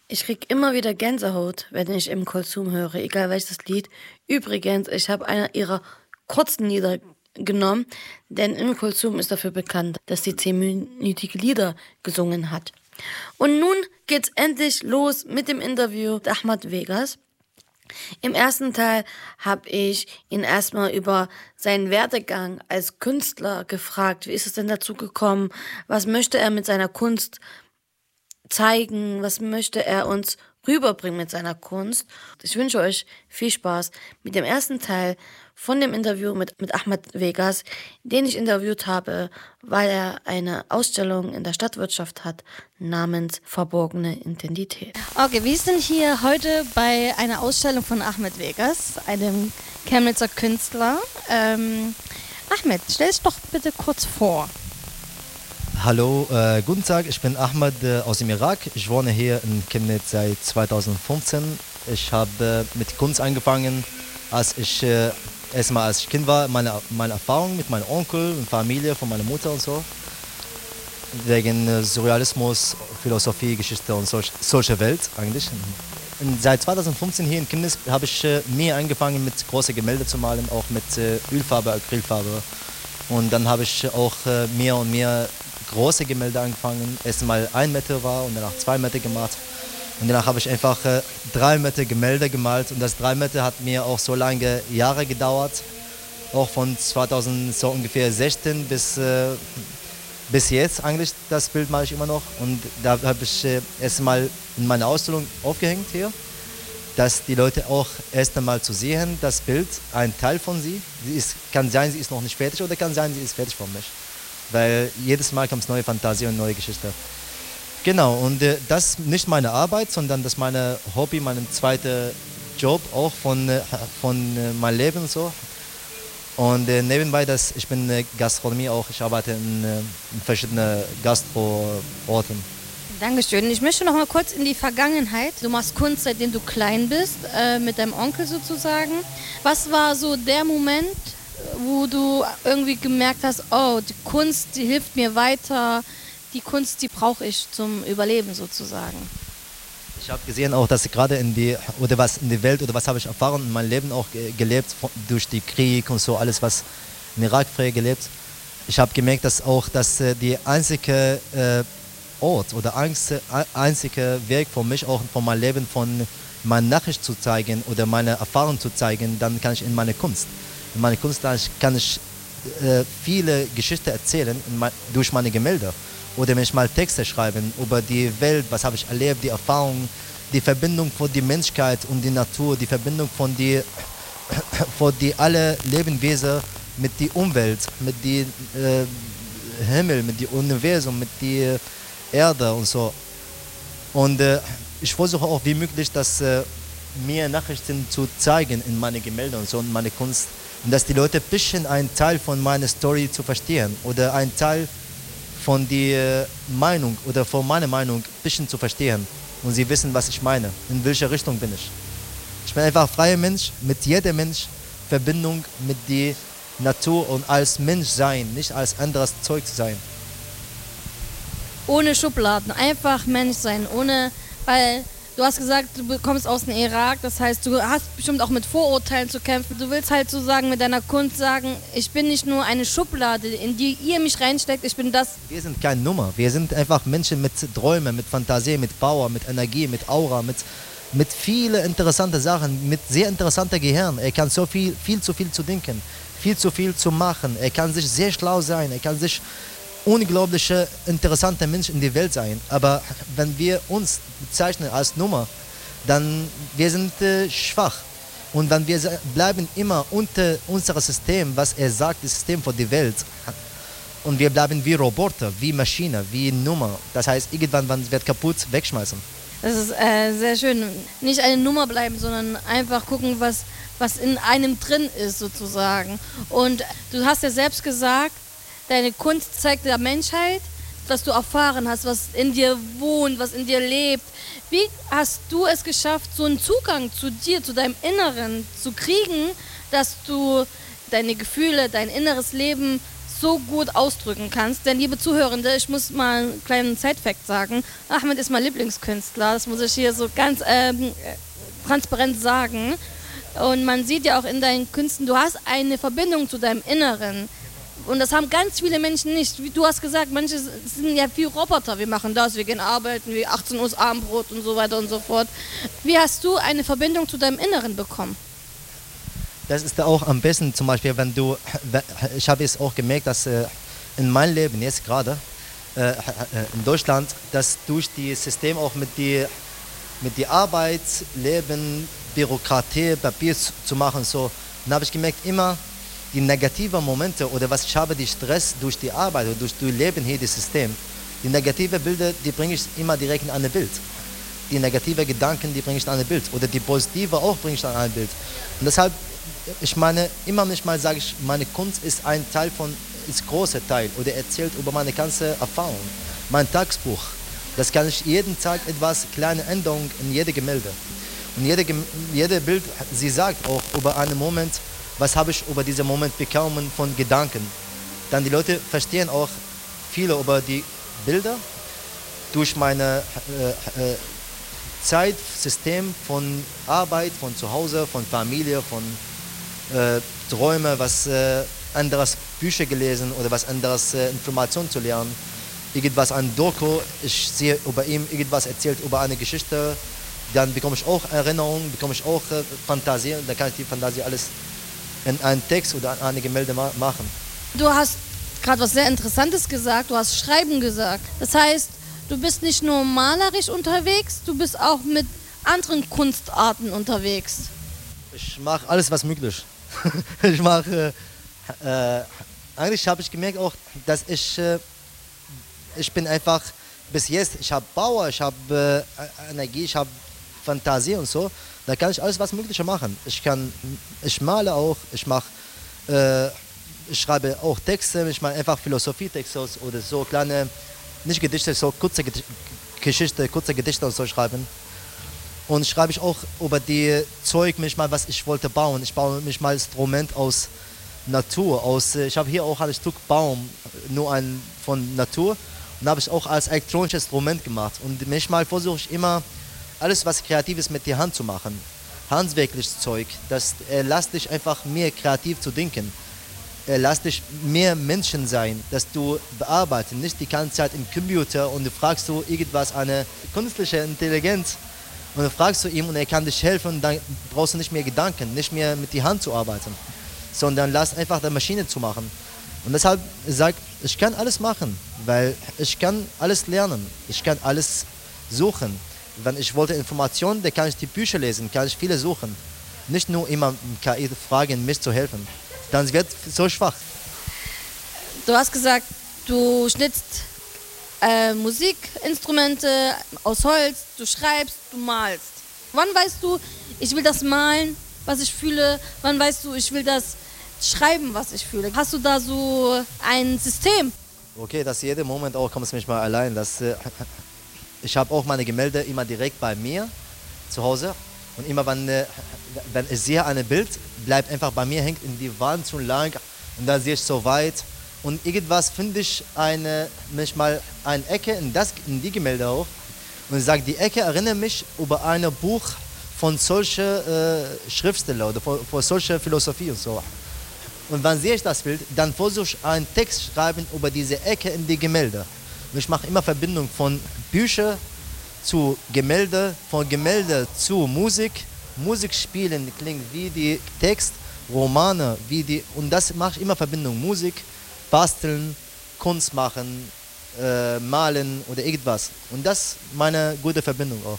Ich krieg immer wieder Gänsehaut, wenn ich Kulthum höre, egal welches Lied. Übrigens, ich habe einer ihrer kurzen Lieder genommen, denn Kulthum ist dafür bekannt, dass sie 10-minütige Lieder gesungen hat. Und nun geht's endlich los mit dem Interview mit Ahmad Vegas. Im ersten Teil habe ich ihn erstmal über seinen Werdegang als Künstler gefragt. Wie ist es denn dazu gekommen? Was möchte er mit seiner Kunst zeigen? Was möchte er uns rüberbringen mit seiner Kunst? Ich wünsche euch viel Spaß mit dem ersten Teil von dem Interview mit Ahmad Vegas, den ich interviewt habe, weil er eine Ausstellung in der Stadtwirtschaft hat namens Verborgene Intensität. Okay, wir sind hier heute bei einer Ausstellung von Ahmad Vegas, einem Chemnitzer Künstler. Ahmed, stell dich doch bitte kurz vor. Hallo, guten Tag, ich bin Ahmad aus dem Irak. Ich wohne hier in Chemnitz seit 2015. Ich habe mit Kunst angefangen, als ich Kind war, meine Erfahrung mit meinem Onkel und Familie von meiner Mutter und so. Wegen Surrealismus, Philosophie, Geschichte und solche Welt eigentlich. Und seit 2015 hier in Chemnitz habe ich mehr angefangen mit großen Gemälde zu malen, auch mit Ölfarbe, Acrylfarbe. Und dann habe ich auch mehr und mehr große Gemälde angefangen. Erstmal 1 Meter war und danach 2 Meter gemacht. Und danach habe ich einfach 3 Meter Gemälde gemalt. Und das 3 Meter hat mir auch so lange Jahre gedauert. Auch von 2000 so ungefähr 16 bis jetzt eigentlich. Das Bild mache ich immer noch. Und da habe ich erstmal in meiner Ausstellung aufgehängt hier, dass die Leute auch erst einmal zu sehen, das Bild, ein Teil von sie. Kann sein, sie ist noch nicht fertig oder kann sein, sie ist fertig von mich. Weil jedes Mal kommt neue Fantasie und neue Geschichte. Genau, und das ist nicht meine Arbeit, sondern das ist mein Hobby, mein zweiter Job auch von meinem Leben und so. Und nebenbei, ich bin Gastronomie auch, ich arbeite in verschiedenen Gastroorten. Dankeschön. Ich möchte noch mal kurz in die Vergangenheit. Du machst Kunst, seitdem du klein bist, mit deinem Onkel sozusagen. Was war so der Moment, wo du irgendwie gemerkt hast, oh, die Kunst, die hilft mir weiter, die Kunst, die brauche ich zum Überleben sozusagen? Ich habe gesehen auch, dass gerade in die Welt oder was habe ich erfahren in meinem Leben auch gelebt, durch den Krieg und so alles, was in Irak früher gelebt. Ich habe gemerkt, dass die einzige Ort oder einzige Weg für mich auch von meinem Leben, von meiner Nachricht zu zeigen oder meine Erfahrung zu zeigen, dann kann ich in meine Kunst. In meiner Kunst kann ich viele Geschichten erzählen durch meine Gemälde. Oder wenn ich mal Texte schreibe über die Welt, was habe ich erlebt, die Erfahrung, die Verbindung von der Menschheit und der Natur, die Verbindung von die alle Lebewesen mit der Umwelt, mit dem Himmel, mit dem Universum, mit der Erde und so. Und ich versuche auch wie möglich, mehr Nachrichten zu zeigen in meine Gemälde und so in meine Kunst. Und dass die Leute ein bisschen einen Teil von meiner Story zu verstehen oder einen Teil von der Meinung oder von meiner Meinung ein bisschen zu verstehen. Und sie wissen, was ich meine, in welche Richtung bin ich. Ich bin einfach ein freier Mensch, mit jedem Mensch Verbindung mit der Natur und als Mensch sein, nicht als anderes Zeug zu sein. Ohne Schubladen, einfach Mensch sein, weil du hast gesagt, du kommst aus dem Irak, das heißt, du hast bestimmt auch mit Vorurteilen zu kämpfen. Du willst halt sozusagen mit deiner Kunst sagen, ich bin nicht nur eine Schublade, in die ihr mich reinsteckt, ich bin das. Wir sind keine Nummer, wir sind einfach Menschen mit Träumen, mit Fantasie, mit Power, mit Energie, mit Aura, mit vielen interessanten Sachen, mit sehr interessanter Gehirn. Er kann so viel zu viel zu denken, viel zu viel zu machen. Er kann sich sehr schlau sein, er kann sich unglaubliche, interessante Mensch in die Welt sein. Aber wenn wir uns bezeichnen als Nummer, dann wir sind schwach. Und wenn wir bleiben immer unter unserem System, was er sagt, das System für die Welt, und wir bleiben wie Roboter, wie Maschine, wie Nummer. Das heißt, irgendwann wird kaputt, wegschmeißen. Das ist sehr schön. Nicht eine Nummer bleiben, sondern einfach gucken, was in einem drin ist sozusagen. Und du hast ja selbst gesagt, deine Kunst zeigt der Menschheit, was du erfahren hast, was in dir wohnt, was in dir lebt. Wie hast du es geschafft, so einen Zugang zu dir, zu deinem Inneren zu kriegen, dass du deine Gefühle, dein inneres Leben so gut ausdrücken kannst. Denn, liebe Zuhörende, ich muss mal einen kleinen Side-Fact sagen. Ahmed ist mein Lieblingskünstler, das muss ich hier so ganz transparent sagen. Und man sieht ja auch in deinen Künsten, du hast eine Verbindung zu deinem Inneren. Und das haben ganz viele Menschen nicht. Wie du hast gesagt, manche sind ja viel Roboter. Wir machen das, wir gehen arbeiten, wie 18 Uhr Abendbrot und so weiter und so fort. Wie hast du eine Verbindung zu deinem Inneren bekommen? Das ist auch am besten, zum Beispiel, ich habe es auch gemerkt, dass in meinem Leben jetzt gerade in Deutschland, dass durch das System auch mit die Arbeit, Leben, Bürokratie, Papier zu machen, so, dann habe ich gemerkt, immer die negativen Momente oder was ich habe, die Stress durch die Arbeit oder durch das Leben hier, das System, die negativen Bilder, die bringe ich immer direkt in ein Bild. Die negativen Gedanken, die bringe ich in ein Bild. Oder die positive auch bringe ich in ein Bild. Und deshalb, ich meine, immer nicht mal sage ich, meine Kunst ist ein Teil ist ein großer Teil oder erzählt über meine ganze Erfahrung. Mein Tagebuch, das kann ich jeden Tag etwas, kleine Änderungen in jede Gemälde. Und jede Bild, sie sagt auch über einen Moment, was habe ich über diesen Moment bekommen von Gedanken. Dann die Leute verstehen auch viele über die Bilder durch meine Zeitsystem von Arbeit, von zu Hause, von Familie, von Träume, was anderes Bücher gelesen oder was anderes Informationen zu lernen. Irgendwas an Doku, ich sehe über ihn irgendwas erzählt über eine Geschichte, dann bekomme ich auch Erinnerungen, bekomme ich auch Fantasie, dann kann ich die Fantasie alles in einen Text oder eine Gemälde machen. Du hast gerade was sehr Interessantes gesagt, du hast Schreiben gesagt. Das heißt, du bist nicht nur malerisch unterwegs, du bist auch mit anderen Kunstarten unterwegs. Ich mache alles, was möglich. Ich mache, eigentlich habe ich gemerkt auch, dass ich bin einfach bis jetzt, ich habe Power, ich habe Energie, ich habe Fantasie und so. Da kann ich alles, was Mögliche machen. Ich male auch, ich schreibe auch Texte, ich mache einfach Philosophietexte oder so kleine, nicht Gedichte, so kurze Geschichte, kurze Gedichte und so schreiben. Und schreibe ich auch über die Zeug, was ich wollte bauen. Ich baue mich mal Instrument aus Natur, ich habe hier auch ein Stück Baum, von Natur, und habe ich auch als elektronisches Instrument gemacht. Und manchmal versuche ich immer, alles was Kreatives mit der Hand zu machen, handwerkliches Zeug, das lässt dich einfach mehr kreativ zu denken. Lass dich mehr Menschen sein, dass du bearbeiten, nicht die ganze Zeit im Computer und du fragst du irgendwas, eine künstliche Intelligenz, und dann fragst du ihm und er kann dich helfen und dann brauchst du nicht mehr Gedanken, nicht mehr mit der Hand zu arbeiten, sondern lass einfach die Maschine zu machen. Und deshalb sage ich kann alles machen, weil ich kann alles lernen, ich kann alles suchen. Wenn ich wollte Informationen, dann kann ich die Bücher lesen, kann ich viele suchen. Nicht nur immer KI fragen, mich zu helfen. Dann wird es so schwach. Du hast gesagt, du schnitzt Musikinstrumente aus Holz, du schreibst, du malst. Wann weißt du, ich will das malen, was ich fühle? Wann weißt du, ich will das schreiben, was ich fühle? Hast du da so ein System? Okay, dass jeden Moment auch kommt es mich mal allein. Ich habe auch meine Gemälde immer direkt bei mir zu Hause. Und immer wenn ich sehe ein Bild, bleibt einfach bei mir, hängt in die Wand zu lang und dann sehe ich so weit. Und irgendwas finde ich manchmal eine Ecke in die Gemälde auch. Und ich sage, die Ecke erinnert mich über ein Buch von solchen Schriftstellern oder von solcher Philosophie und so. Und wenn sehe ich das Bild, dann versuche ich einen Text zu schreiben über diese Ecke in die Gemälde. Und ich mache immer Verbindung von Büchern zu Gemälde, von Gemälde zu Musik. Musik spielen klingt wie die Text, Romane, und das mache ich immer Verbindung. Musik, basteln, Kunst machen, malen oder irgendwas. Und das ist meine gute Verbindung auch.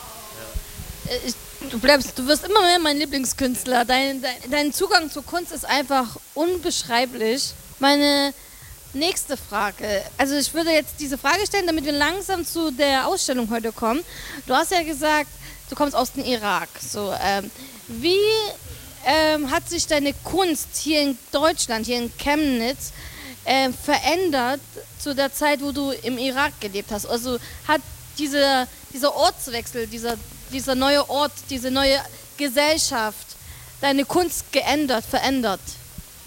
Du wirst immer mehr mein Lieblingskünstler. Dein Zugang zur Kunst ist einfach unbeschreiblich. Meine nächste Frage. Also ich würde jetzt diese Frage stellen, damit wir langsam zu der Ausstellung heute kommen. Du hast ja gesagt, du kommst aus dem Irak. So, wie hat sich deine Kunst hier in Deutschland, hier in Chemnitz, verändert zu der Zeit, wo du im Irak gelebt hast? Also hat dieser Ortswechsel, dieser neue Ort, diese neue Gesellschaft deine Kunst verändert?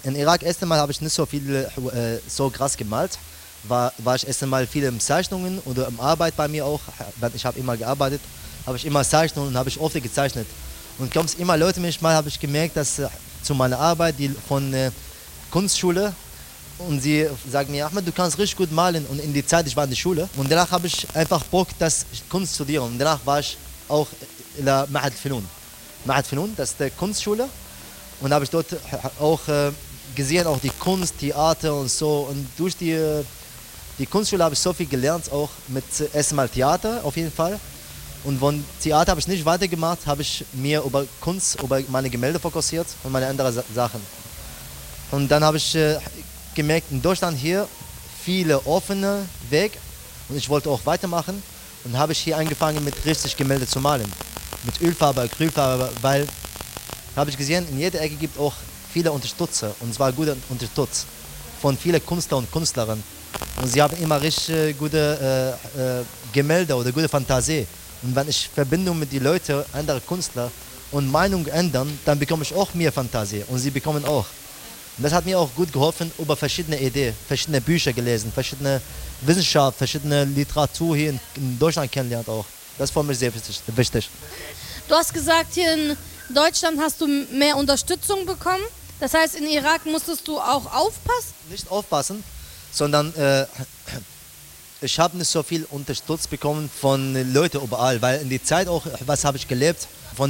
in Irak erst einmal habe ich nicht so viel so krass gemalt. War ich erst einmal viel in Zeichnungen oder im Arbeit bei mir auch. Ich habe immer gearbeitet, habe ich immer Zeichnungen und habe ich oft gezeichnet. Und kommen immer Leute manchmal, habe ich gemerkt, dass zu meiner Arbeit, die von Kunstschule, und sie sagen mir, Ahmed, du kannst richtig gut malen. Und in die Zeit, ich war in der Schule. Und danach habe ich einfach Bock, das Kunst zu studieren. Und danach war ich auch in der Ma'had Funun. Ma'had Funun, das ist die Kunstschule. Und habe ich dort auch gesehen, auch die Kunst, Theater und so. Und durch die Kunstschule habe ich so viel gelernt, auch mit erstmal Theater auf jeden Fall. Und von Theater habe ich nicht weitergemacht, habe ich mir über Kunst, über meine Gemälde fokussiert und meine anderen Sachen. Und dann habe ich gemerkt, in Deutschland hier viele offene Wege und ich wollte auch weitermachen. Und habe ich hier angefangen mit richtig Gemälde zu malen. Mit Ölfarbe, Acrylfarbe, weil habe ich gesehen, in jeder Ecke gibt es auch viele Unterstützer. Und zwar gute Unterstützer von vielen Künstler und Künstlerinnen. Und sie haben immer richtig gute Gemälde oder gute Fantasie. Und wenn ich Verbindung mit den Leuten, andere Künstler und Meinung ändern, dann bekomme ich auch mehr Fantasie und sie bekommen auch. Und das hat mir auch gut geholfen, über verschiedene Ideen, verschiedene Bücher gelesen, verschiedene Wissenschaft, verschiedene Literatur hier in Deutschland kennengelernt auch. Das ist für mich sehr wichtig. Du hast gesagt, hier in Deutschland hast du mehr Unterstützung bekommen. Das heißt, in Irak musstest du auch aufpassen? Nicht aufpassen, sondern ich habe nicht so viel Unterstützung bekommen von Leuten überall, weil in die Zeit auch, was habe ich gelebt, von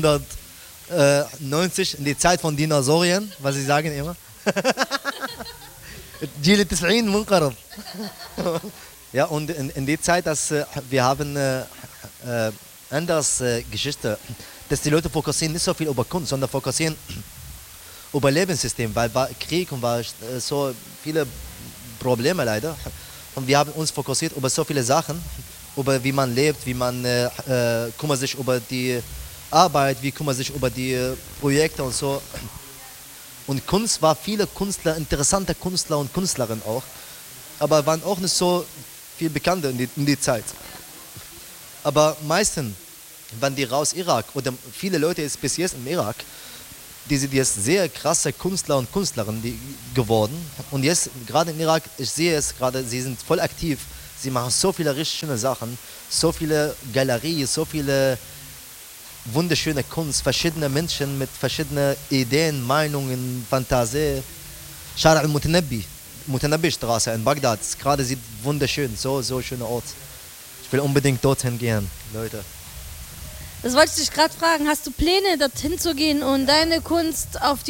1990, in die Zeit von Dinosauriern, was sie sagen immer. Jil 90 munqarad. Ja, und in der Zeit, dass wir haben anders Geschichte, dass die Leute fokussieren nicht so viel über Kunst, sondern fokussieren über Lebenssystem, weil war Krieg und war so viele Probleme leider. Und wir haben uns fokussiert über so viele Sachen, über wie man lebt, wie man kümmert sich über die Arbeit, wie kümmert sich über die Projekte und so. Und Kunst war viele Künstler, interessante Künstler und Künstlerinnen auch, aber waren auch nicht so viel bekannte in die Zeit. Aber meistens, wenn die raus Irak oder viele Leute ist bis jetzt im Irak, die sind jetzt sehr krasse Künstler und Künstlerinnen geworden. Und jetzt, gerade im Irak, ich sehe es gerade, sie sind voll aktiv. Sie machen so viele richtig schöne Sachen, so viele Galerien, so viele wunderschöne Kunst, verschiedene Menschen mit verschiedenen Ideen, Meinungen, Fantasie. Shara al-Mutanabbi-Straße in Bagdad, gerade sieht wunderschön, so schöner Ort. Ich will unbedingt dorthin gehen, Leute. Das wollte ich dich gerade fragen. Hast du Pläne, dorthin zu gehen und deine Kunst auf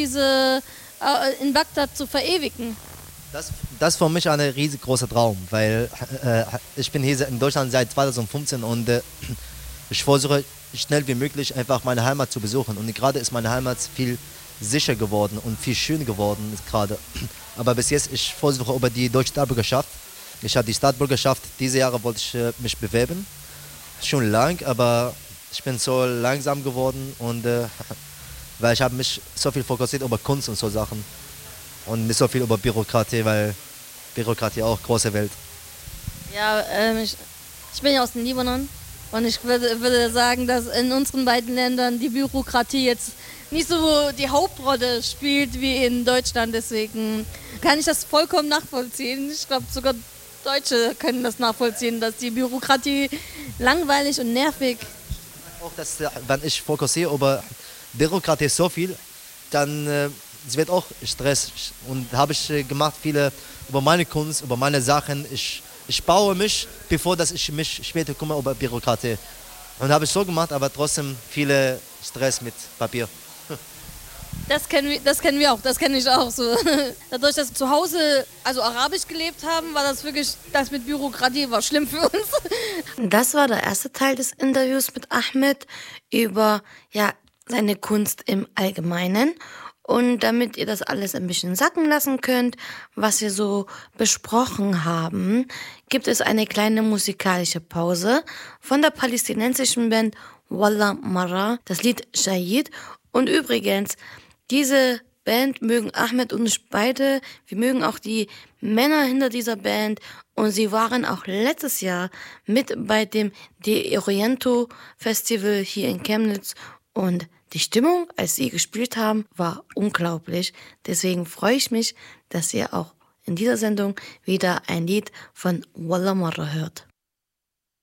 in Bagdad zu verewigen? Das ist für mich ein riesengroßer Traum, weil ich bin hier in Deutschland seit 2015 und ich versuche schnell wie möglich einfach meine Heimat zu besuchen. Und gerade ist meine Heimat viel sicher geworden und viel schön geworden gerade. Aber bis jetzt, ich versuche über die deutsche Staatsbürgerschaft. Ich habe die Staatsbürgerschaft, diese Jahre wollte ich mich bewerben. Schon lang, aber ich bin so langsam geworden und weil ich habe mich so viel fokussiert über Kunst und so Sachen und nicht so viel über Bürokratie, weil Bürokratie auch große Welt. Ja, ich bin ja aus dem Libanon und ich würde sagen, dass in unseren beiden Ländern die Bürokratie jetzt nicht so die Hauptrolle spielt wie in Deutschland. Deswegen kann ich das vollkommen nachvollziehen. Ich glaube, sogar Deutsche können das nachvollziehen, dass die Bürokratie langweilig und nervig ist. Auch dass, wenn ich fokussiere über Bürokratie so viel, dann es wird auch Stress. Und habe ich gemacht viele über meine Kunst, über meine Sachen. Ich baue mich, bevor dass ich mich später kümmere über Bürokratie. Und habe ich so gemacht, aber trotzdem viele Stress mit Papier. Das kennen wir auch, das kenne ich auch so. Dadurch, dass wir zu Hause also arabisch gelebt haben, war das wirklich, das mit Bürokratie war schlimm für uns. Das war der erste Teil des Interviews mit Ahmed über seine Kunst im Allgemeinen. Und damit ihr das alles ein bisschen sacken lassen könnt, was wir so besprochen haben, gibt es eine kleine musikalische Pause von der palästinensischen Band Wallah Marra, das Lied Shahid. Und übrigens, diese Band mögen Ahmed und ich beide. Wir mögen auch die Männer hinter dieser Band. Und sie waren auch letztes Jahr mit bei dem De Oriento Festival hier in Chemnitz. Und Die Stimmung, als sie gespielt haben, war unglaublich. Deswegen freue ich mich, dass ihr auch in dieser Sendung wieder ein Lied von Walla Marra hört.